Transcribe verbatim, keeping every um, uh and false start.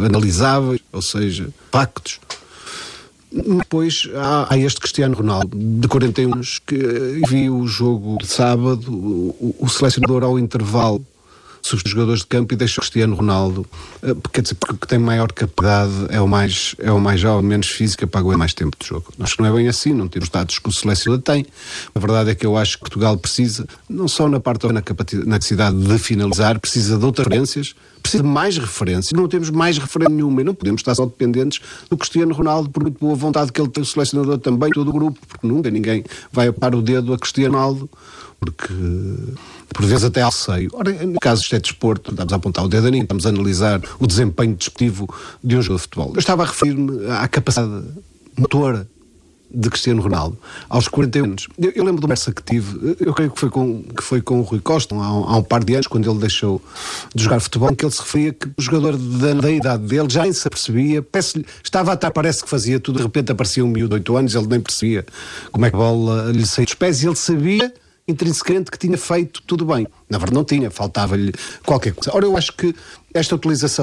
analisáveis, ou seja, factos. Depois há, há este Cristiano Ronaldo, de quarenta e um anos, que viu o jogo de sábado, o, o selecionador ao intervalo sobre os jogadores de campo e deixa o Cristiano Ronaldo, quer dizer, porque o que tem maior capacidade é o mais, é o mais jovem, menos física, para aguentar mais tempo de jogo. Acho que não é bem assim, não tem os dados que o selecionador tem. A verdade é que eu acho que Portugal precisa, não só na parte na capacidade de finalizar, precisa de outras referências, precisa de mais referências. Não temos mais referência nenhuma e não podemos estar só dependentes do Cristiano Ronaldo, por muito boa vontade que ele tem, o selecionador também, todo o grupo, porque nunca ninguém vai apontar o dedo a Cristiano Ronaldo, porque por vezes até ao seio. Ora, no caso isto é desporto, estamos a apontar o dedo a ninguém, estamos a analisar o desempenho desportivo de um jogo de futebol. Eu estava a referir-me à capacidade motora de Cristiano Ronaldo aos quarenta e um anos. Eu, eu lembro de uma conversa que tive, eu creio que foi com, que foi com o Rui Costa há um, há um par de anos, quando ele deixou de jogar futebol, que ele se referia que o jogador da, da idade dele já nem se apercebia, estava a estar, parece que fazia tudo, de repente aparecia um miúdo de oito anos, ele nem percebia como é que a bola lhe saía dos pés e ele sabia intrinsecamente que tinha feito tudo bem. Na verdade não tinha, faltava-lhe qualquer coisa. Ora, eu acho que esta utilização